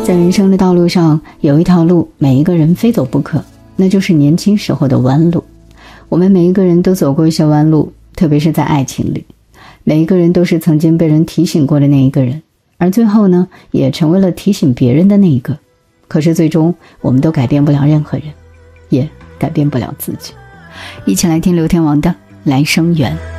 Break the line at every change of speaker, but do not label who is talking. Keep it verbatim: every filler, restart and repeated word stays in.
在人生的道路上，有一条路每一个人非走不可，那就是年轻时候的弯路。我们每一个人都走过一些弯路，特别是在爱情里，每一个人都是曾经被人提醒过的那一个人，而最后呢，也成为了提醒别人的那一个。可是最终我们都改变不了任何人，也改变不了自己。一起来听刘天王的《来生缘》。